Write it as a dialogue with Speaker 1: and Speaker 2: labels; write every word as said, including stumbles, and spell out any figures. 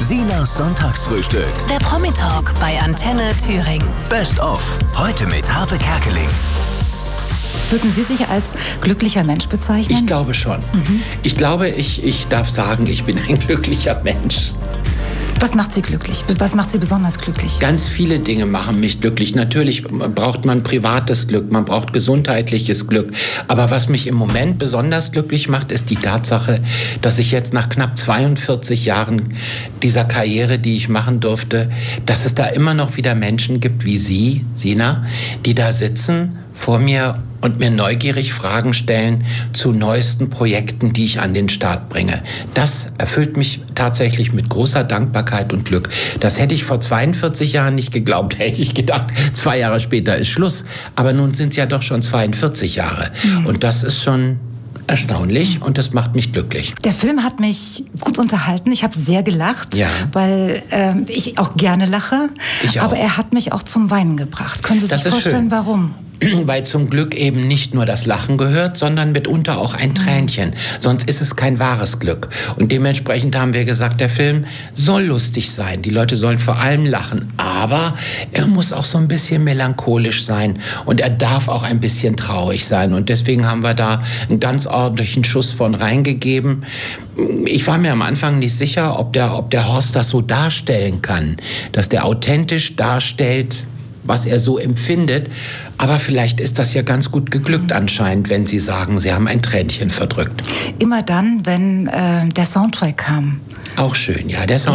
Speaker 1: Sinas Sonntagsfrühstück.
Speaker 2: Der Promi-Talk bei Antenne Thüringen.
Speaker 1: Best of. Heute mit Harpe Kerkeling.
Speaker 3: Würden Sie sich als glücklicher Mensch bezeichnen?
Speaker 4: Ich glaube schon. Mhm. Ich glaube, ich, ich darf sagen, ich bin ein glücklicher Mensch.
Speaker 3: Was macht Sie glücklich? Was macht Sie besonders glücklich?
Speaker 4: Ganz viele Dinge machen mich glücklich. Natürlich braucht man privates Glück, man braucht gesundheitliches Glück. Aber was mich im Moment besonders glücklich macht, ist die Tatsache, dass ich jetzt nach knapp zweiundvierzig Jahren dieser Karriere, die ich machen durfte, dass es da immer noch wieder Menschen gibt wie Sie, Sina, die da sitzen vor mir und mir neugierig Fragen stellen zu neuesten Projekten, die ich an den Start bringe. Das erfüllt mich tatsächlich mit großer Dankbarkeit und Glück. Das hätte ich vor zweiundvierzig Jahren nicht geglaubt. Hätte ich gedacht, zwei Jahre später ist Schluss. Aber nun sind es ja doch schon zweiundvierzig Jahre. Mhm. Und das ist schon erstaunlich und das macht mich glücklich.
Speaker 3: Der Film hat mich gut unterhalten. Ich habe sehr gelacht,
Speaker 4: ja.
Speaker 3: weil äh, ich auch gerne lache.
Speaker 4: Ich auch.
Speaker 3: Aber er hat mich auch zum Weinen gebracht. Können Sie sich
Speaker 4: Das ist
Speaker 3: vorstellen,
Speaker 4: schön.
Speaker 3: Warum?
Speaker 4: Weil zum Glück eben nicht nur das Lachen gehört, sondern mitunter auch ein Tränchen. Sonst ist es kein wahres Glück. Und dementsprechend haben wir gesagt, der Film soll lustig sein. Die Leute sollen vor allem lachen. Aber er muss auch so ein bisschen melancholisch sein. Und er darf auch ein bisschen traurig sein. Und deswegen haben wir da einen ganz ordentlichen Schuss von reingegeben. Ich war mir am Anfang nicht sicher, ob der, ob der Horst das so darstellen kann. Dass der authentisch darstellt, was er so empfindet. Aber vielleicht ist das ja ganz gut geglückt anscheinend, wenn Sie sagen, Sie haben ein Tränchen verdrückt.
Speaker 3: Immer dann, wenn äh, der Soundtrack kam.
Speaker 4: Auch schön, ja. Der Soundtrack